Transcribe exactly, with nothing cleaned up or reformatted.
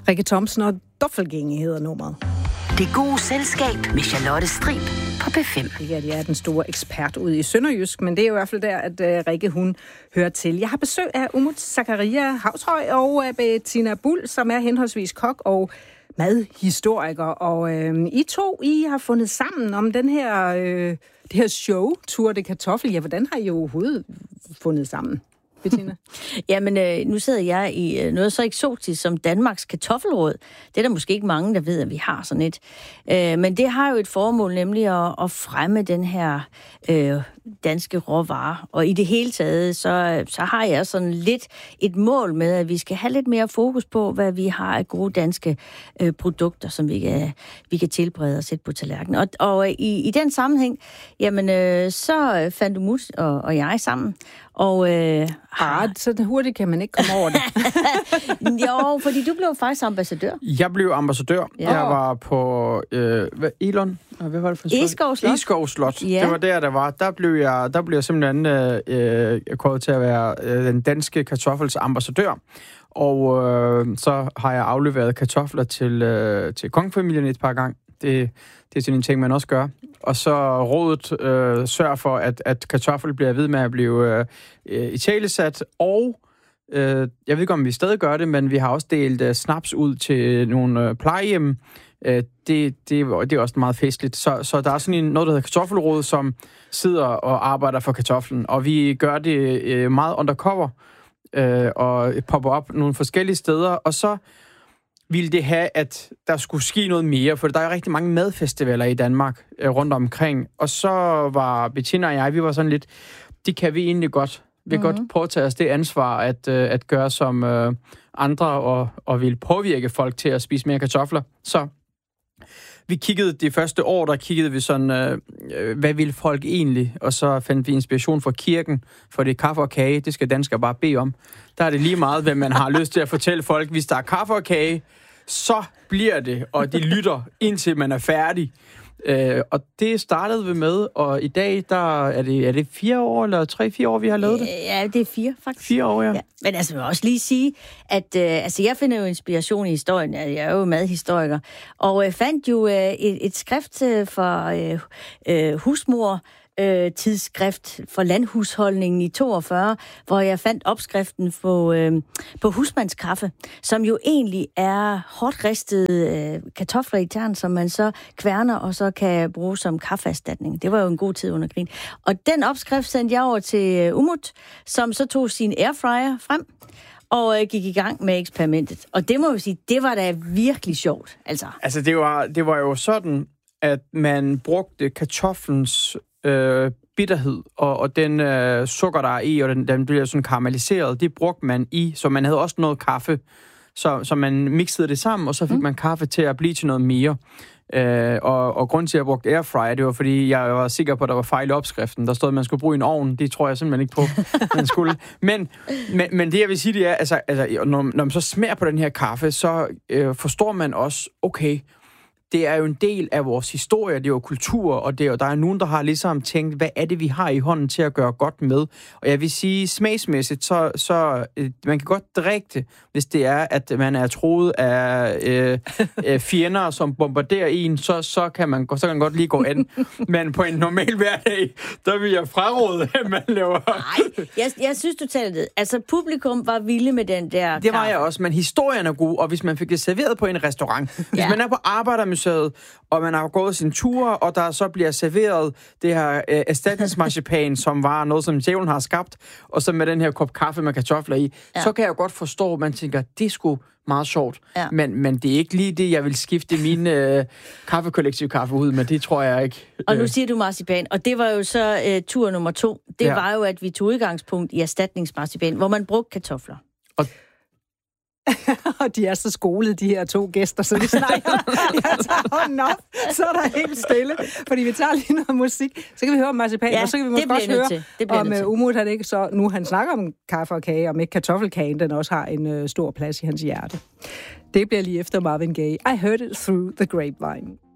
Rikke Thomsen og Doppelgænger hedder nummeret. Det gode selskab med Charlotte Strib på B fem. Ikke at jeg er den store ekspert ude i Sønderjysk, men det er jo i hvert fald der, at uh, Rikke hun hører til. Jeg har besøg af Umut Zakaria Haushøj og uh, Bettina Bull, som er henholdsvis kok og madhistoriker. Og uh, I to, I har fundet sammen om den her, uh, det her show, Tour de Kartoffel. Ja, hvordan har I overhovedet fundet sammen? Bettina? Jamen, øh, nu sidder jeg i øh, noget så eksotisk som Danmarks Kartoffelråd. Det er der måske ikke mange, der ved, at vi har sådan et. Øh, men det har jo et formål, nemlig at, at fremme den her øh, danske råvarer. Og i det hele taget, så, så har jeg sådan lidt et mål med, at vi skal have lidt mere fokus på, hvad vi har af gode danske øh, produkter, som vi kan, vi kan tilberede og sætte på tallerkenen. Og, og i, i den sammenhæng, jamen, øh, så fandt Umut og, og jeg sammen. Og øh, ah, så hurtigt kan man ikke komme over det. Jo, fordi du blev faktisk ambassadør. Jeg blev ambassadør. Ja. Jeg var på øh, hvad, Elon. Hvad var det for en Eskov Slot. Eskov Slot. Ja. Det var der, der var. Der blev jeg, der blev jeg simpelthen øh, kåret til at være øh, den danske kartoffels ambassadør. Og øh, så har jeg afleveret kartofler til, øh, til kongefamilien et par gange. Det, det er sådan en ting, man også gør. Og så rådet øh, sørger for, at, at kartoffel bliver ved med at blive øh, italesat. Og øh, jeg ved ikke, om vi stadig gør det, men vi har også delt øh, snaps ud til nogle øh, plejehjem. Øh, det, det, det er også meget festligt. Så, så der er sådan en, noget, der hedder kartoffelråd, som sidder og arbejder for kartoflen. Og vi gør det øh, meget undercover øh, og popper op nogle forskellige steder. Og så ville det have, at der skulle ske noget mere, for der er rigtig mange madfestivaler i Danmark øh, rundt omkring. Og så var Bettina og jeg, vi var sådan lidt, det kan vi egentlig godt. Vi kan mm-hmm. godt påtage os det ansvar, at, øh, at gøre som øh, andre, og, og ville påvirke folk til at spise mere kartofler. Så vi kiggede de første år, der kiggede vi sådan, øh, hvad ville folk egentlig? Og så fandt vi inspiration fra kirken, for det er kaffe og kage, det skal danskere bare bede om. Der er det lige meget, hvad man har lyst til at fortælle folk. Hvis der er kaffe og kage, så bliver det, og de lytter, indtil man er færdig. Øh, og det startede vi med, og i dag, der er det, er det fire år, eller tre-fire år, vi har lavet det? Ja, det er fire, faktisk. Fire år, ja. ja. Men altså, jeg vil også lige sige, at øh, altså, jeg finder jo inspiration i historien. Jeg er jo madhistoriker, og øh, fandt jo øh, et, et skrift øh, fra øh, øh, husmor, Øh, tidsskrift for landhusholdningen i toogfyrre, hvor jeg fandt opskriften på, øh, på husmandskaffe, som jo egentlig er hårdt ristede øh, kartofler i tern, som man så kværner og så kan bruge som kaffeerstatning. Det var jo en god tid under krigen. Og den opskrift sendte jeg over til uh, Umut, som så tog sin airfryer frem og øh, gik i gang med eksperimentet. Og det må vi sige, det var da virkelig sjovt. Altså, altså det, var, det var jo sådan, at man brugte kartoflens Øh, bitterhed, og, og den øh, sukker, der er i, og den, den bliver sådan karamelliseret, det brugte man i, så man havde også noget kaffe, så, så man mixede det sammen, og så fik mm. man kaffe til at blive til noget mere. Øh, og, og grunden til, at jeg brugte airfryer, det var, fordi jeg var sikker på, at der var fejl i opskriften. Der stod, at man skulle bruge en ovn. Det tror jeg simpelthen ikke på, man skulle. Men, men, men det, jeg vil sige, det er, altså, altså når, når man så smager på den her kaffe, så øh, forstår man også, okay, det er jo en del af vores historie, det er jo kultur, og det er jo, der er nogen, der har ligesom tænkt, hvad er det, vi har i hånden til at gøre godt med? Og jeg vil sige, smagsmæssigt, så, så øh, man kan godt drikke det, hvis det er, at man er troet af øh, øh, fjender, som bombarderer en, så, så, kan man, så kan man godt lige gå an. Men på en normal hverdag, der vil jeg fraråde, at man laver... Nej, jeg, jeg synes, du talte det. Altså, publikum var vilde med den der... Det var jeg også, men historien er god, og hvis man fik det serveret på en restaurant, hvis ja. man er på Arbejdermuseet, og man har gået sin tur, og der så bliver serveret det her øh, erstatningsmarcipan, som var noget, som djævlen har skabt, og så med den her kop kaffe med kartofler i, ja. så kan jeg godt forstå, at man tænker, det er sgu meget sjovt, ja. men, men det er ikke lige det, jeg vil skifte min øh, kaffekollektiv-kaffe ud med, det tror jeg ikke. Og nu siger du marcipan, og det var jo så øh, tur nummer to. Det ja. var jo, at vi tog udgangspunkt i erstatningsmarcipan, hvor man brugte kartofler. Og og de er så skolede, de her to gæster, så de snakker. Jeg tager hånden op, så er der helt stille. Fordi vi tager lige noget musik, så kan vi høre om marcipan, ja, og så kan vi måske også høre om uh, Umut, han ikke så, nu han snakker om kaffe og kage, om ikke kartoffelkagen, den også har en uh, stor plads i hans hjerte. Det bliver lige efter Marvin Gaye. I heard it through the grapevine.